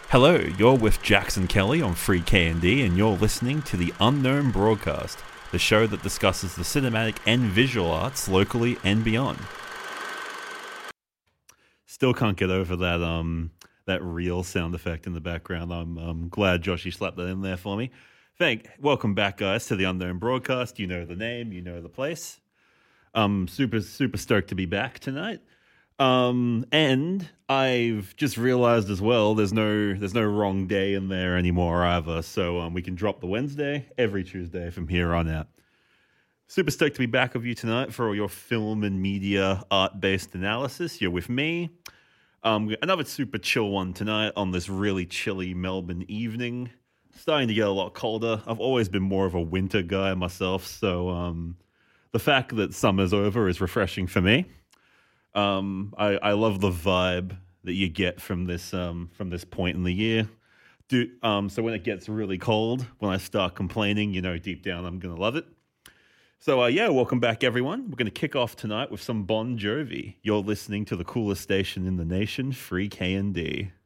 Hello, you're with Jackson Kelly on Free K&D, and you're listening to The Unknown Broadcast, the show that discusses the cinematic and visual arts locally and beyond. Still can't get over that real sound effect in the background. I'm glad Joshy slapped that in there for me. Welcome back, guys, to The Unknown Broadcast. You know the name, you know the place. Super stoked to be back tonight. And I've just realized as well, there's no wrong day in there anymore either. So we can drop the Wednesday every Tuesday from here on out. Super stoked to be back with you tonight for all your film and media art-based analysis. You're with me. Another super chill one tonight on this really chilly Melbourne evening. Starting to get a lot colder. I've always been more of a winter guy myself, so the fact that summer's over is refreshing for me. I love the vibe that you get from this point in the year. So when it gets really cold, when I start complaining, deep down I'm gonna love it. So welcome back, everyone. We're gonna kick off tonight with some Bon Jovi. You're listening to the coolest station in the nation, Free K&D.